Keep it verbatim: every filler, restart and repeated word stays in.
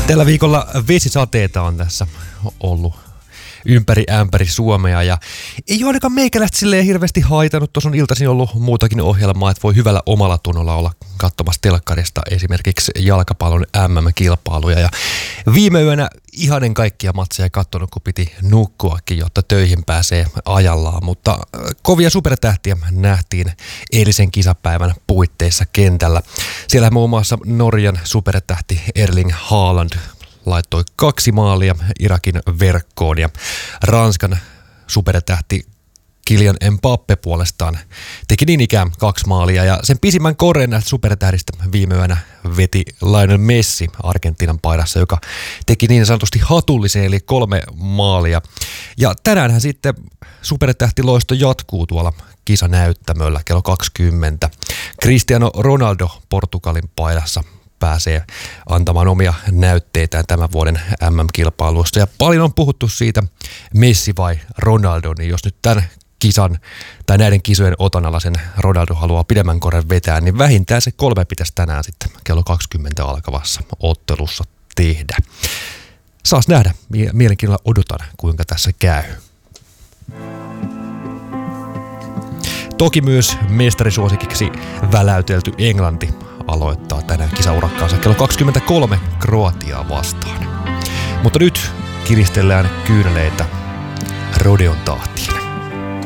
Tällä viikolla vesisateita on tässä ollut ympäri ämpäri Suomea ja ei ole ainakaan meikäläistä silleen hirveästi haitanut. Tuossa on iltaisin ollut muutakin ohjelmaa, että voi hyvällä omalla tunnolla olla katsomassa telkkarista esimerkiksi jalkapallon äm äm-kilpailuja. Ja viime yönä ihanen kaikkia matseja katsonut, kun piti nukkuakin, jotta töihin pääsee ajallaan. Mutta kovia supertähtiä nähtiin eilisen kisapäivän puitteissa kentällä. Siellä muun muassa Norjan supertähti Erling Haaland laittoi kaksi maalia Irakin verkkoon ja Ranskan supertähti Kylian Mbappé puolestaan teki niin ikään kaksi maalia ja sen pisimmän korren näistä supertähdistä viime yönä veti Lionel Messi Argentiinan paidassa, joka teki niin sanotusti hatullisen eli kolme maalia. Ja tänäänhän sitten supertähtiloisto jatkuu tuolla kisanäyttämöllä kello kaksikymmentä. Cristiano Ronaldo Portugalin paidassa pääsee antamaan omia näytteitään tämän vuoden äm äm-kilpailussa. Ja paljon on puhuttu siitä, Messi vai Ronaldo, niin jos nyt tämän kisan tai näiden kisojen otanalla sen Ronaldo haluaa pidemmän korren vetää, niin vähintään se kolme pitäisi tänään sitten kello kaksikymmentä alkavassa ottelussa tehdä. Saas nähdä. Mielenkiinnolla odotan, kuinka tässä käy. Toki myös mestarisuosikiksi väläytelty Englanti aloittaa tänään kisaurakkaansa kello kaksikymmentäkolme Kroatiaa vastaan. Mutta nyt kiristellään kyyneleitä rodeon tahtiin.